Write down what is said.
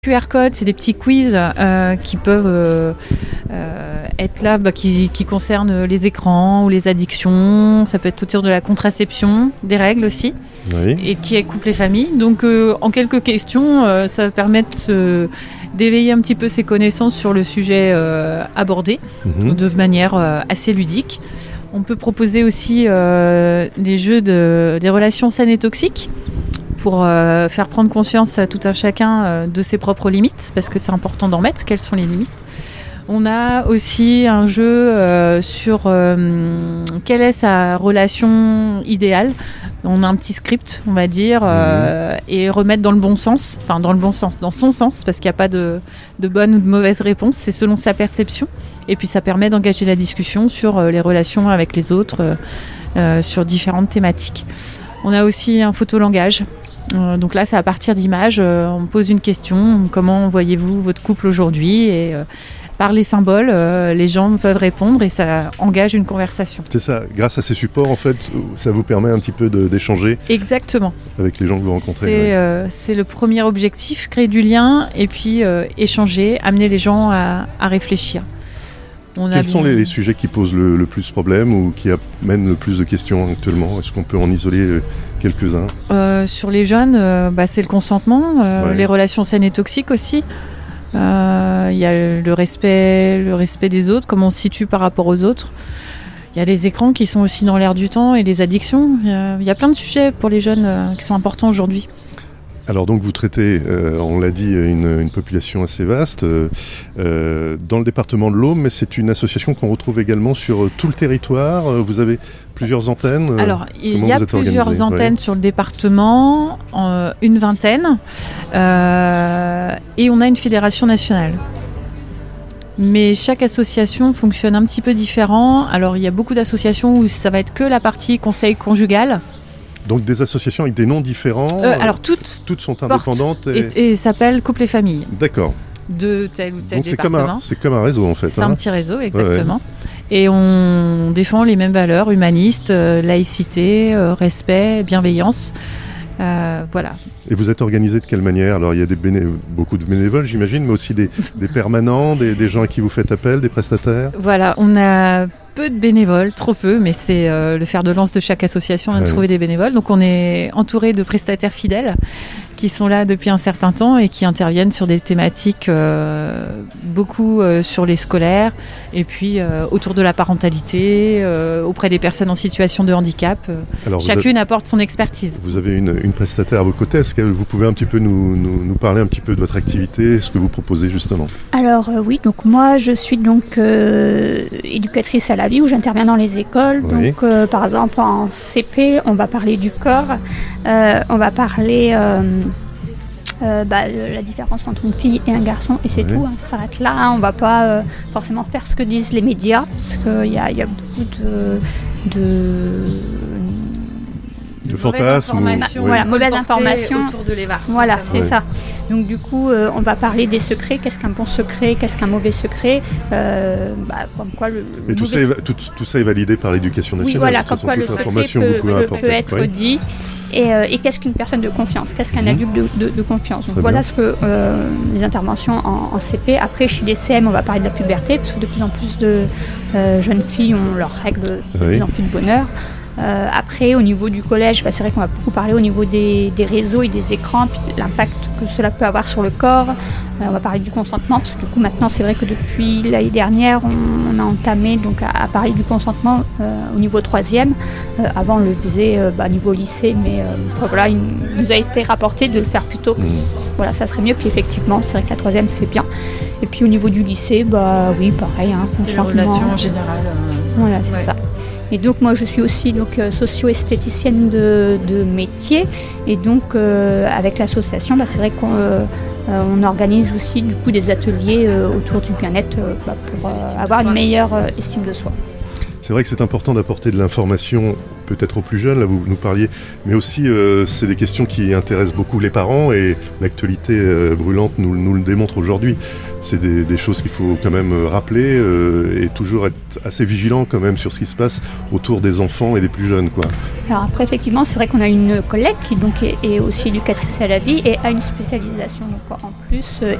QR code, c'est des petits quiz qui peuvent être là, qui concernent les écrans ou les addictions. Ça peut être autour de la contraception, des règles aussi, oui. Et qui couple les familles. Donc en quelques questions, ça va permettre d'éveiller un petit peu ses connaissances sur le sujet abordé de manière assez ludique. On peut proposer aussi des jeux des relations saines et toxiques, pour faire prendre conscience à tout un chacun de ses propres limites, parce que c'est important d'en mettre, quelles sont les limites. On a aussi un jeu sur quelle est sa relation idéale. On a un petit script, on va dire, et remettre dans le bon sens, enfin dans le bon sens, dans son sens, parce qu'il n'y a pas de bonne ou de mauvaise réponse, c'est selon sa perception. Et puis ça permet d'engager la discussion sur les relations avec les autres, sur différentes thématiques. On a aussi un photolangage. Donc là, c'est à partir d'images. On pose une question. Comment voyez-vous votre couple aujourd'hui ? Et par les symboles, les gens peuvent répondre et ça engage une conversation. C'est ça. Grâce à ces supports, en fait, ça vous permet un petit peu d'échanger. Exactement. Avec les gens que vous rencontrez. C'est le premier objectif, créer du lien et puis échanger, amener les gens à réfléchir. Quels sont les sujets qui posent le plus problème ou qui amènent le plus de questions actuellement ? Est-ce qu'on peut en isoler quelques-uns ? Sur les jeunes, c'est le consentement, les relations saines et toxiques aussi. Il y a le respect des autres, comment on se situe par rapport aux autres. Il y a les écrans qui sont aussi dans l'air du temps et les addictions. Il y a plein de sujets pour les jeunes qui sont importants aujourd'hui. Alors donc vous traitez, on l'a dit, une population assez vaste dans le département de l'Aume, mais c'est une association qu'on retrouve également sur tout le territoire. Vous avez plusieurs antennes. Alors il y a plusieurs antennes sur le département, une vingtaine, et on a une fédération nationale. Mais chaque association fonctionne un petit peu différent. Alors il y a beaucoup d'associations où ça va être que la partie conseil conjugal. Donc des associations avec des noms différents. Alors toutes sont indépendantes et s'appellent Couple et Famille. D'accord. De tel ou tel donc département. C'est comme un réseau en fait. C'est un petit réseau, exactement. Ouais. Et on défend les mêmes valeurs humanistes, laïcité, respect, bienveillance. Voilà. Et vous êtes organisé de quelle manière ? Alors il y a beaucoup de bénévoles j'imagine, mais aussi des permanents, des gens à qui vous faites appel, des prestataires ? Voilà, on a peu de bénévoles, trop peu, mais c'est le fer de lance de chaque association de trouver des bénévoles. Donc on est entouré de prestataires fidèles qui sont là depuis un certain temps et qui interviennent sur des thématiques beaucoup sur les scolaires et puis autour de la parentalité, auprès des personnes en situation de handicap. Alors chacune apporte son expertise. Vous avez une prestataire à vos côtés. Est-ce que vous pouvez un petit peu nous parler un petit peu de votre activité, ce que vous proposez justement ? Alors oui, donc moi je suis donc éducatrice à la vie où j'interviens dans les écoles. Oui. Donc par exemple en CP, on va parler du corps, on va parler la différence entre une fille et un garçon et c'est tout, ça s'arrête là, on ne va pas forcément faire ce que disent les médias parce qu'il y a beaucoup de fantasmes, mauvaises informations autour de l'EVAR. Voilà, c'est ça. Donc du coup, on va parler des secrets. Qu'est-ce qu'un bon secret ? Qu'est-ce qu'un mauvais secret ? Comme quoi et tout ça est validé par l'éducation nationale. Oui, voilà, comme quoi le secret peut être dit. Et qu'est-ce qu'une personne de confiance ? Qu'est-ce qu'un adulte de confiance ? Donc voilà ce que les interventions en CP. Après, chez les CM, on va parler de la puberté, parce que de plus en plus de jeunes filles ont leurs règles de plus en plus de bonheur. Après, au niveau du collège, c'est vrai qu'on va beaucoup parler au niveau des réseaux et des écrans, puis l'impact que cela peut avoir sur le corps. On va parler du consentement, parce que du coup, maintenant, c'est vrai que depuis l'année dernière, on a entamé donc, à parler du consentement au niveau 3e. Avant, on le faisait au niveau lycée, mais voilà, il nous a été rapporté de le faire plus tôt. Voilà, ça serait mieux. Puis effectivement, c'est vrai que la 3e, c'est bien. Et puis au niveau du lycée, oui, pareil. C'est la relation en général. Voilà, c'est ça. Et donc moi je suis aussi socio-esthéticienne de métier et donc avec l'association c'est vrai qu'on organise aussi du coup des ateliers autour du bien-être pour avoir une meilleure estime de soi. C'est vrai que c'est important d'apporter de l'information peut-être aux plus jeunes, là vous nous parliez, mais aussi c'est des questions qui intéressent beaucoup les parents et l'actualité brûlante nous le démontre aujourd'hui. C'est des choses qu'il faut quand même rappeler et toujours être assez vigilant quand même sur ce qui se passe autour des enfants et des plus jeunes, quoi. Alors après, effectivement, c'est vrai qu'on a une collègue qui donc est aussi éducatrice à la vie et a une spécialisation donc en plus